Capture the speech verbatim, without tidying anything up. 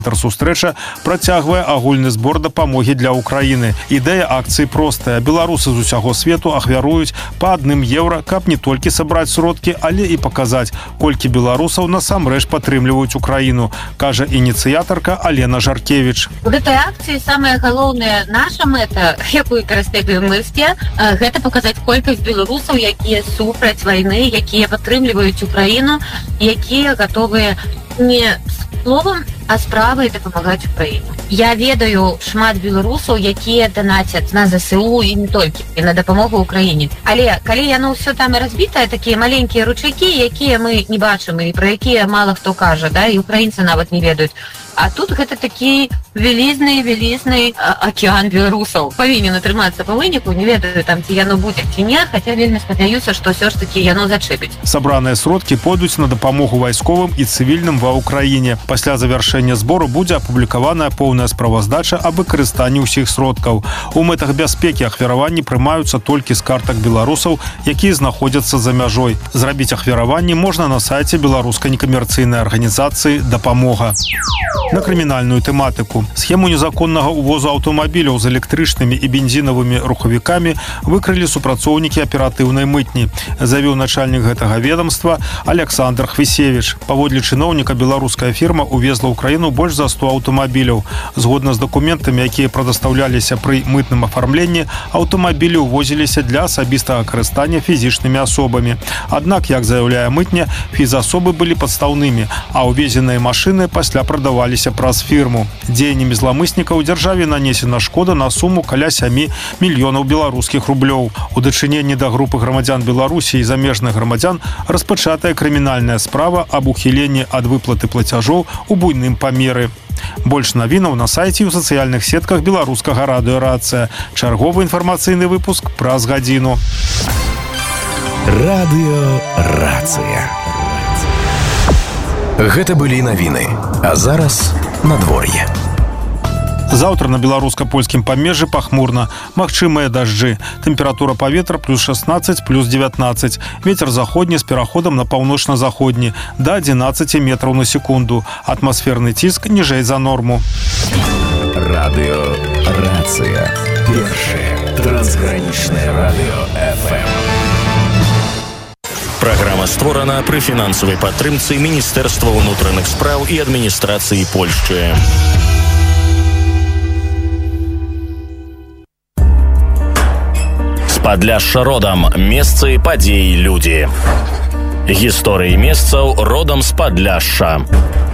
Сустрэча працягвае агульны збор дапамогі для Украіны. Ідэя акцыі простая. Беларусы з усяго свету ахвяруюць па адным еўра, каб не толькі сабраць сродкі, але і паказаць, колькі беларусаў насамрэч падтрымліваюць Украіну, кажа ініцыятарка Алена Жаркевіч. У гэтай акцыі самая галоўная наша мэта, якую выкарыстаем мы все, гэта паказаць колькасць беларусаў, якія супраць вайны, якія падтрымліваюць Украіну, якія гатовыя не словам, а справай дапамагаць Украіне. Я ведаю шмат беларусаў, якія данацяць на ЗСУ і не толькі, і на дапамогу Украіне. Але калі яно ўсё там разбітае, такія маленькія ручайкі, якія мы не бачым і пра якія мала хто кажа, да, і украінцы нават не ведаюць. А тут гэта такі вялізны, вялізны акіян беларусаў. Павінен атрымацца па выніку, не ведаю, там, ці яно будзе, ці не, хаця вельмі спадзяюся, што ўсё ж такі яно зачэпіць. Сабраныя сродкі пойдуць на дапамогу вайсковым і цывільным ва Ўкраіне. Пасля завяршэння збору будзе апублікаваная поўная справаздача аб выкарыстанні ўсіх сродкаў. У мэтах бяспекі ахвяраванні прымаюцца толькі з картак беларусаў, якія знаходзяцца за мяжой. Зрабіць ахвяраванні можна на сайце беларускай некамерцыйнай арганізацыі «Дапамога». На крымінальную тэматыку. Схему незаконнага ўвозу аўтамабіляў з электрычнымі і бензінавымі рухавікамі выкрылі супрацоўнікі аператыўнай мытні, заявіў начальнік гэтага ведомства Александр Хвісевіч. Паводле чыноўніка, беларуская фірма увезла ў краіну больш за сто аўтамабіляў. Згодна з дакументамі, якія прадастаўляліся пры мытным афармленні, аўтамабілі ўвозіліся для асабістага карыстання фізічнымі асобамі. Аднак, як заяўляе мытня, фізасобы былі падстаўнымі, а ўвезеныя машыны пасля прадаваліся праз фірму. Дзеяннямі зламыснікаў дзяржаве нанесена шкода на суму каля сямі мільёнаў беларускіх рублёў. У дачыненні да групы грамадзян Беларусі і замежных грамадзян распачатая крымінальная справа аб ухіленні ад выплаты плацяжоў у буйным памеры. Больш навінаў на сайце і ў сацыяльных сетках беларускага радыё «Рацыя». Чарговы інфармацыйны выпуск праз гадзіну. Радыё «Рацыя». Гэта былі навіны, а зараз надвор'е. Заўтра на беларуска-польскім памежжы пахмурна, магчымыя дажджы. Тэмпература паветра плюс шаснаццаць, плюс дзевятнаццаць. Вецер заходні з пераходам на паўночна-заходні да адзінаццаці метраў на секунду. Атмасферны ціск ніжэй за норму. Радыё «Рацыя». Першае трансгранічнае радыё эф эм. Праграма створана пры фінансавай падтрымцы Міністэрства ўнутраных спраў і адміністрацыі Польшчы. З Падляшша родам. Месцы, падзеі, людзі. Гісторыі месцаў родам з Падляшша.